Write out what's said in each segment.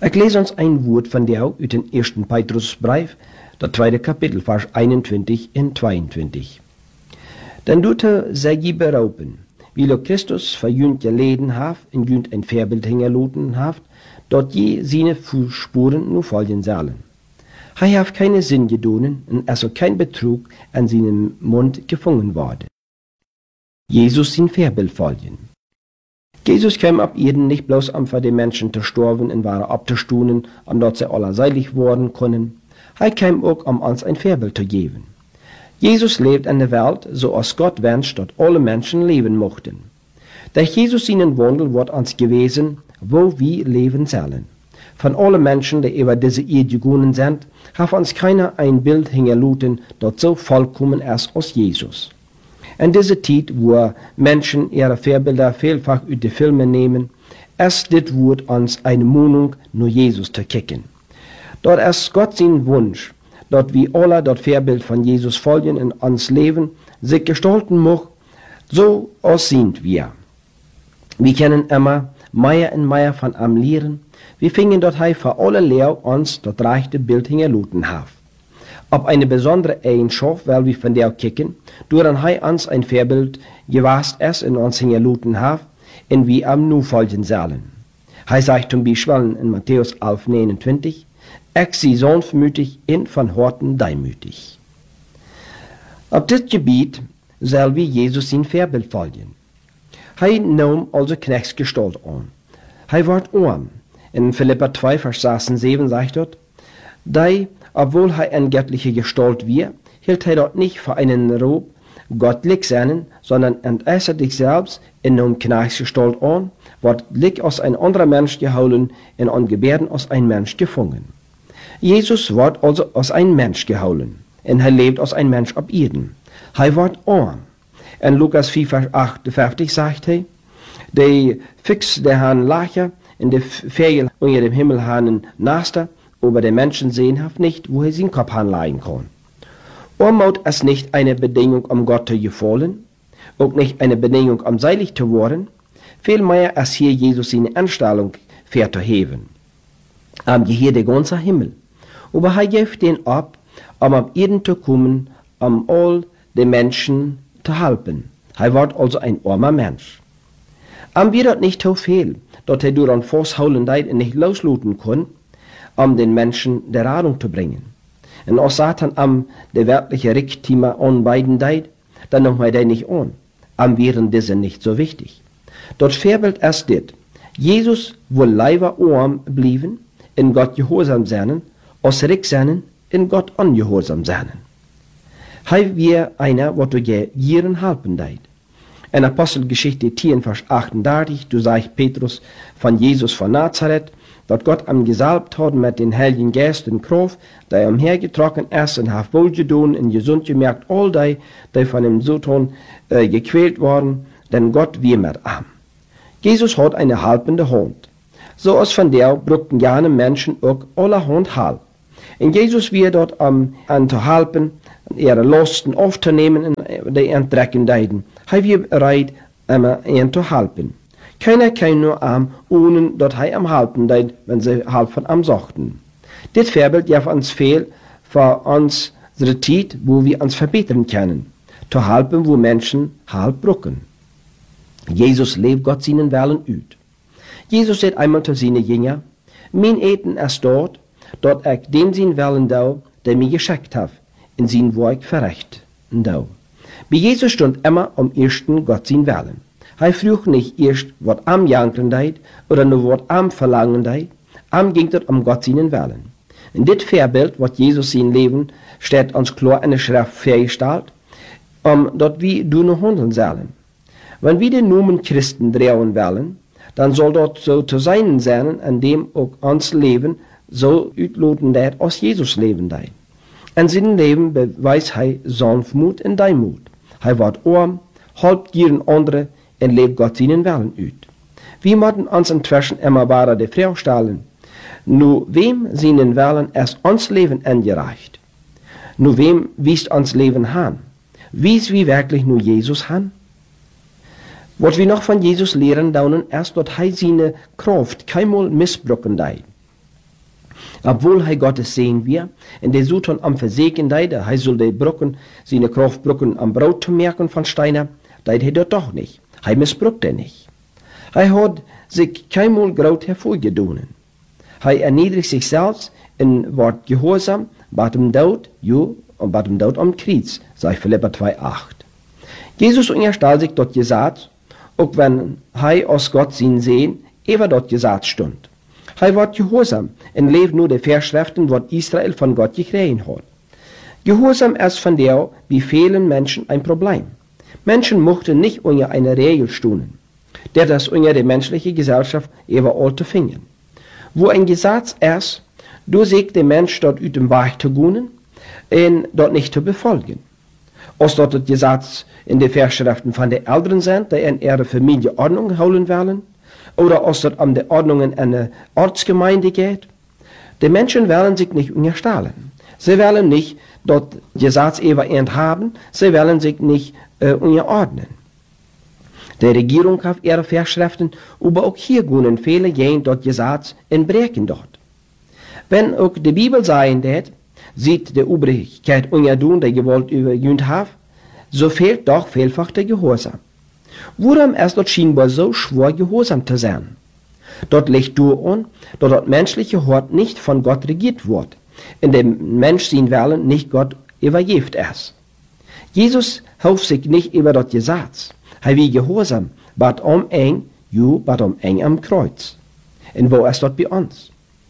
Ik lees ons een woord van jou uit den 1. Petrusbrief, dat 2. kapitel, vers 21 en 22. Dan doet zij je beroepen, wie Christus voor junt geleden heeft en junt een voorbeeld hingeloten heeft, dat je zijn voetsporen nu volgen zullen. Hij heeft keine zin gedaan en er zal kein Betrug an seinem Mund gefangen worden. Jesus sein Vorbild folgen. Jesus kam ab Erden nicht bloß um für die Menschen zu sterben und waren abzustunen, omdat sie alle seilig worden können. Hij kam auch um uns ein Vorbild zu geben. Jesus lebt in der Welt, so als Gott wünscht, dass alle Menschen leben mochten. Durch Jesus seinen Wandel wird uns gewesen, wo wir leben sollen. Von allen Menschen, die über diese Erde gegangen sind, hat uns keiner ein Bild hingeluten, das so vollkommen ist als Jesus. In dieser Zeit, wo Menschen ihre Vorbilder vielfach aus den Filmen nehmen, ist das Wort uns eine Mahnung, nur Jesus zu kicken. Dort ist Gott sein Wunsch, dass wir alle das Vorbild von Jesus folgen und uns Leben sich gestalten möchten, so als sind wir. Wir können immer mehr und mehr von ihm lernen. Wir finden, dass er für alle Lehr uns das rechte Bild hingeluten hat. Ob eine besondere Eigenschaft, weil wir von der kicken, durch er uns ein Vorbild gewast ist und uns hingeluten hat, und wir ihm nun folgen sollen. Er sagt zum Beispiel in Matthäus 11, 29, ich sie sanftmütig und von Herzen demütig. Auf dit Gebiet soll wir Jesus sein Vorbild folgen. Er nahm also Knechtsgestalt an. Er wird arm. In Philipper 2, Vers 6 und 7 sagt dort, da, obwohl er in göttlicher Gestalt war, hielt er dort nicht für einen Raub göttlich sein, sondern entäußerte sich selbst in nahm Knechtsgestalt an, wird gleich aus ein anderer Mensch geholen und an Gebärden aus ein Mensch gefangen. Jesus wird also aus ein Mensch geholen, und er lebt aus ein Mensch ab Erden. Er wird arm. In Lukas 4, Vers 58 sagt er, die fix der Herrn Lacher, in der Ferien unter dem Himmel haben Naster, aber der Menschen sehen hat nicht, wo er seinen Kopf anlegen kann. Armut ist nicht eine Bedingung, um Gott zu gefallen, auch nicht eine Bedingung, um seilig zu werden, vielmehr ist hier Jesus seine Anstellung für zu heben. Hier der ganze Himmel. Aber er gibt den ab, um auf Erden zu kommen, um all den Menschen zu helfen. Er wird also ein armer Mensch. Wir das nicht so viel, dass er durch ein Vasthoudendheid nicht loslassen kann, um den Menschen der Radung zu bringen. Und als Satan der wirkliche Reichtümer anbeidendheid, dann nimmt man den nicht an. Wären diese nicht so wichtig. Das Vorbild ist das. Jesus will lieber arm bleiben, in Gott gehorsam sein, als reich sein, in Gott ungehorsam sein. Er wir einer, was du gieren helfen deit. In Apostelgeschichte 10, Vers 38, du sagst Petrus von Jesus von Nazareth, dass Gott am gesalbt hat mit den Heiligen Geist und Kraft, der umhergetrocken ist und hat wohlgetan und gesund gemerkt, all die von dem Satan gequält worden, denn Gott wir mit ihm. Jesus hat eine helpende Hand. So als von der brauchten gerne Menschen auch allerhand Halt. Und Jesus wird dort an zu helfen, ihre Lasten aufzunehmen und die Entdreckendeiten. Er wird bereit, immer zu helfen. Keiner kann nur ohne dass er am helfen deit, wenn sie Halt von ihm suchten. Das Vorbild gibt uns viel für unsere Zeit, wo wir uns verbessern können. Zu helfen, wo Menschen Halt brauchen. Jesus lebt Gott seinen Willen aus. Jesus sagt einmal zu seinen Jüngern, mein Eten ist dort ich den sein Willen da, der mir geschickt hat, in sein Werk verrecht. Da. Bei Jesus stund immer am ersten Gott sein Willen. Er frug nicht erst, was am janken deit, oder nur was am verlangen deit, ging es um Gott seinen Willen. In dit Vorbild, was Jesus sein Leben, steht uns klar in der Schrift vorgestellt, dass wir nur handeln sollen. Wenn wir den Namen Christen drehen wollen, dann soll dort so zu sein sein, an dem auch uns Leben so utloten dat als Jesus leben deit. In seinem Leben beweist er Sanftmut und Demut. Er wird arm, halbt gieren andere und lebt Gott seinen Willen aus. Wir müssen uns inzwischen immer weiter die Frage stellen, nur wem seinen Willen ist uns Leben angereicht? Nur wem wiest uns Leben han? Wies wir wirklich nur Jesus han? Was wir noch von Jesus lehren daunen, ist, dass er seine Kraft keinmal missbrauchen deit. Obwohl hij Gottes sehen wir, en de Suton am verseken deide, hij soll de Brücken, seine Kraftbrücken am Brot zu merken von Steiner, deid hij dat doch nicht. Hij misbrukt nicht. Hij hat sich keinmal groot hervorgedonen. Hij erniedrigt sich selbst en wordt gehorsam, bat hem dood, und bat hem dood am Kreuz, sagt Philipper 2,8. Jesus unterstellt sich dort gesagt, auch wenn hij aus Gott sein Sehen, ewer dort gesagt stund. Hij wordt gehorsam en leeft nur de Verschriften, wat Israel von Gott gekregen hat. Gehorsam ist von der, wie vielen Menschen ein Problem. Menschen mochten nicht unter eine Regel stehen. Der das unter der menschlichen Gesellschaft überall zu finden. Wo ein Gesetz ist, du sägt der Mensch dort uit dem Weg zu gehen und dort nicht zu befolgen. Als dort das Gesetz in den Verschriften von den Eltern sind, die in ihrer Familie Ordnung holen wollen, oder als dort um die Ordnungen in einer Ortsgemeinde geht. Die Menschen wollen sich nicht unterstellen. Sie wollen nicht dort Gesetz überein haben, sie wollen sich nicht unterordnen. Die Regierung hat ihre Verschriften, aber auch hier gehen viele gehen dort Gesetz und brechen dort. Wenn auch die Bibel sagen wird, sieht die Obrigkeit untertun, die Gewalt übergehend hat, so fehlt doch vielfach der Gehorsam. Warum ist dort scheinbar so schwer, gehorsam zu sein? Dort liegt durch an, dass das menschliche Hort nicht von Gott regiert wird, in dem Mensch sein Willen nicht Gott übergibt ist. Jesus hilft sich nicht über das Gesetz. Er wie gehorsam, bat eng am Kreuz. Und wo ist dort bei uns?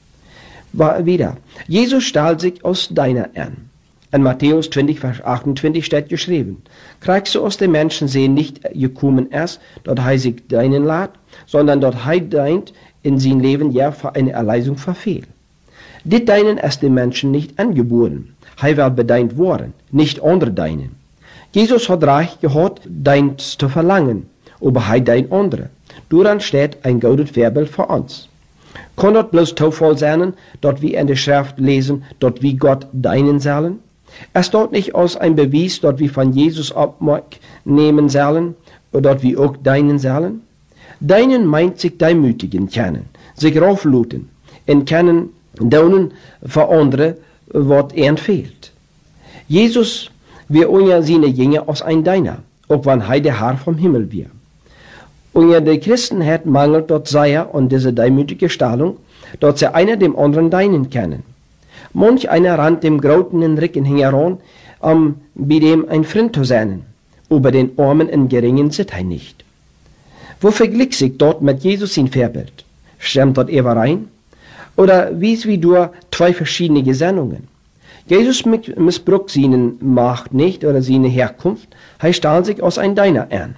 Wieder, Jesus stellt sich aus deiner an. In Matthäus 20, Vers 28 steht geschrieben, kriegst du aus dem Menschen sehen nicht gekommen ist, dort er sich deinen lädt, sondern dort er deint in sein Leben ja für eine Erleisung verfehlt. Dit deinen ist dem Menschen nicht angeboren, er will bedeint worden, nicht andere deinen. Jesus hat reich gehabt, deins zu verlangen, aber er deint andere. Daran steht ein gutes Vorbild für uns. Kann dort bloß Zufall sein, dort wir in der Schrift lesen, dort wie Gott deinen sollen? Es dort nicht aus ein Beweis, dort wir von Jesus Abmark nehmen sollen, oder dort wir auch deinen sollen? Deinen meint sich demütigen kennen, sich raufluten, und kennen daunen für andere, was fehlt. Jesus, wir unter seine Jünger aus ein Deiner, auch wenn er der Herr vom Himmel wir. Unter die Christenheit mangelt dort Seier und diese demütige Stellung, dort sie einer dem anderen deinen kennen. Manch einer rannt dem grautenden Ricken heran, bei dem ein Freund zu sein, aber den Armen und Geringen sieht er nicht. Wo vergleicht sich dort mit Jesus sein Vorbild? Stimmt dort überein? Oder wie es wie durch zwei verschiedene Gesendungen? Jesus missbraucht seine Macht nicht oder seine Herkunft, er stellt sich aus ein Deiner an.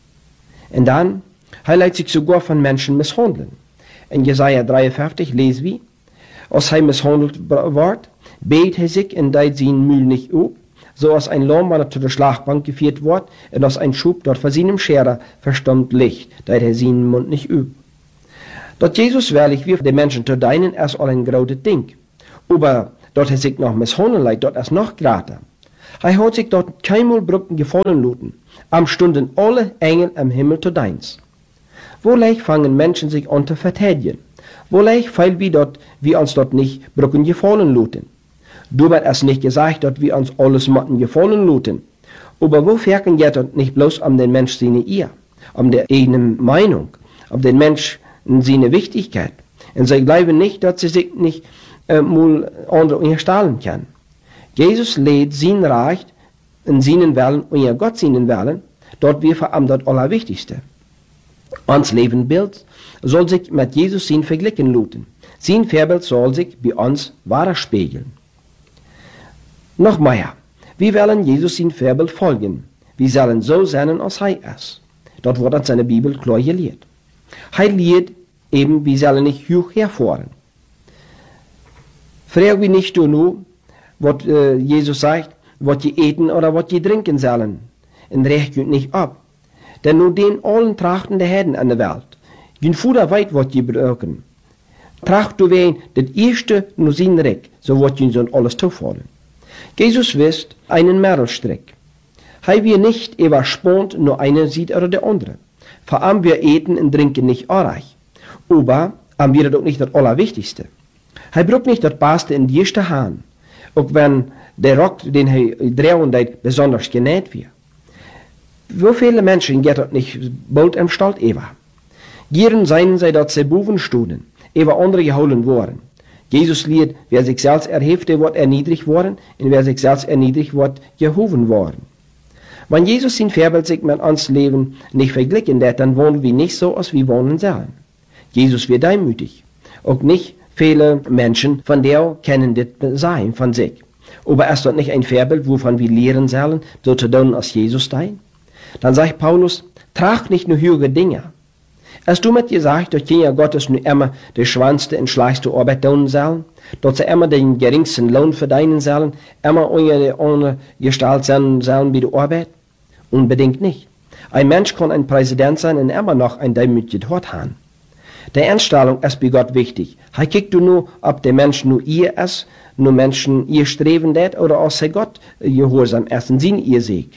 Und dann, er lässt sich sogar von Menschen misshandeln. In Jesaja 53 lesen wir, als er misshandelt wird, bet er sich und deit seinen Mühl nicht ab, so als ein Lamm, wenn er zu der Schlachtbank geführt wird, und als ein Schub dort vor seinem Scherer verstummt liegt, deit er seinen Mund nicht ab. Dort Jesus wirklich wirft den Menschen zu deinen, ist all ein großes Ding. Aber dort er sich noch misshandeln lässt, dort ist noch grater. Er hat sich dort keinmal Brücken gefallen lassen, am Stunden alle Engel am Himmel zu deins. Wo leicht fangen Menschen sich an zu verteidigen? Wo leicht feilt wir uns dort nicht Brücken gefallen lassen? Dabei ist nicht gesagt, dass wir uns alles Motten gefallen lassen. Aber wo ferken geht dort nicht bloß um den Mensch seine Ehe, um der eigenen Meinung, um den Mensch seine Wichtigkeit? Und sie glauben nicht, dass sie sich nicht mal andere unterstellen können. Jesus lädt sein Reich in seinen Willen und ja Gott seinen Willen, dort wir vor allem das Allerwichtigste. Uns Lebenbild soll sich mit Jesus sein verglichen lassen. Sein Vorbild soll sich bei uns wahrer spiegeln. Noch mehr, wir wollen Jesus sein Vorbild folgen. Wir sollen so sein, als er ist. Dort wird uns seine Bibel klar gelehrt. Er lehrt eben, wir sollen nicht hoch herfahren. Frag wir nicht nur, was Jesus sagt, was die eten oder was die trinken sollen. Und rechnet nicht ab. Denn nur den allen trachten der Herden an der Welt. Gehen Fuder weit, was die brauchen. Tracht du wen, das erste nur sein Reck, so wird ihnen so alles zufallen. Jesus wisst einen Merlstrick. Hei wir nicht überspannt, nur einer sieht oder der andere. Vor allem wir eten und trinken nicht arreich. Aber haben wir doch nicht das Allerwichtigste. Hij broekt niet dat Beste in die eerste haan, ook wenn der Rock, den hij dragen deed, besonders genäht wird. Wie viele Menschen geht dat nicht bald im Stall Eva? Gieren seien sie, dass sie boven stonden, Eva andere geholen worden. Jesus leert, wer sich selbst erhebt, der wird erniedrigt worden, und wer sich selbst erniedrigt wird, gehoben worden. Wenn Jesus sein Vorbild sich mit uns Leben nicht verglichen hat, dann wohnen wir nicht so, als wir wohnen sollen. Jesus wird demütig. Auch nicht viele Menschen von der kennen das sein von sich. Aber ist das nicht ein Vorbild, wovon wir lehren sollen, so zu tun als Jesus dein? Dann sagt Paulus, trag nicht nur höhere Dinge. Hast du mit gesagt, dass Kinder Gottes nur immer die schwanste und schleichste Arbeit tun sollen? Dass sie immer den geringsten Lohn verdienen sollen? Immer ohne Gestalt sein sollen wie die Arbeit? Unbedingt nicht. Ein Mensch kann ein Präsident sein und immer noch ein demütiges Hort haben. Die Einstellung ist bei Gott wichtig. Er kijkt nur, ob der Mensch nur ihr ist, nur Menschen ihr streben dat, oder ob sie Gott gehorsam ist und sie ihr siegt.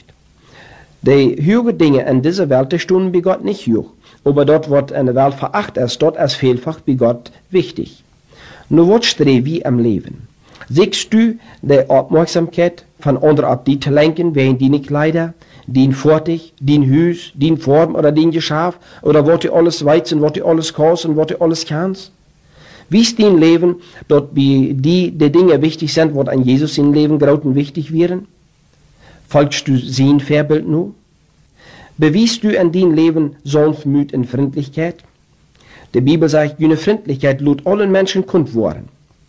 Die höheren Dinge in dieser Welt, die stunden bei Gott nicht hoch. Aber dort wird eine Welt verachtet ist, dort ist vielfach bei Gott wichtig. Nur was streben wir im Leben? Siehst du die Aufmerksamkeit von anderen auf die zu lenken, während die nicht leider, die Fortig, die Hüs, die Form oder die Geschaf, oder wird die alles weizen, wird die alles kosten, wird die alles kannst? Wie ist dein Leben, dort bei die Dinge wichtig sind, wird an Jesus in Leben grauten wichtig werden? Folgst du sein Vorbild nur? Bewiest du in dein Leben Sanftmut und Freundlichkeit? Die Bibel sagt, jene Freundlichkeit lud allen Menschen kund worden.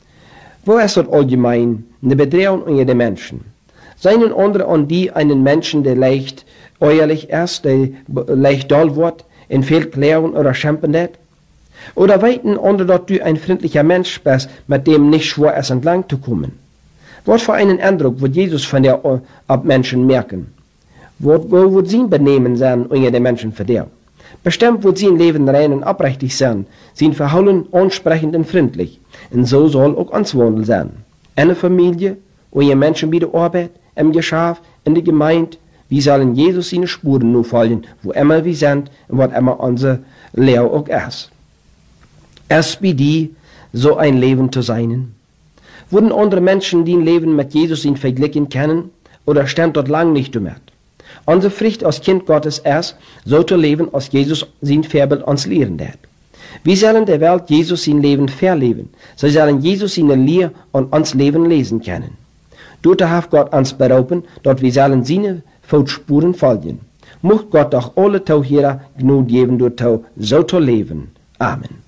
Wo ist das allgemein eine Bedrohung unter den Menschen? Seien andere an die einen Menschen, der leicht äußerlich ist, der leicht doll wird, in viel klären oder schämpfen hat? Oder weiten andere, dass du ein freundlicher Mensch bist, mit dem nicht schwer ist, entlang zu kommen? Was für einen Eindruck wird Jesus von der ab Menschen merken? Wo wird sein Benehmen sein unter den Menschen für der? Bestimmt wird sein Leben rein und aufrichtig sein, sein Verhalten ansprechend und freundlich. Und so soll auch uns Wandel sein. Eine Familie, unter Menschen bei der Arbeit, im Geschäft, in der Gemeinde, wir sollen Jesus seine Spuren nur folgen, wo immer wir sind und was immer unser Lehre auch ist. Erst bei dir so ein Leben zu sein. Würden andere Menschen die ein Leben mit Jesus ihn vergleichen können, oder stimmt dort lang nicht damit? Unsere Pflicht als Kind Gottes ist, so zu leben, als Jesus sein Vorbild uns lehren hat. Wir sollen der Welt Jesus sein Leben verleben. Sie sollen Jesus seine Lehre und uns Leben lesen können. Dort hat Gott uns berufen, dass wir sollen seine Fußspuren folgen. Möcht Gott auch alle Tauchierer genug geben, dort so zu leben. Amen.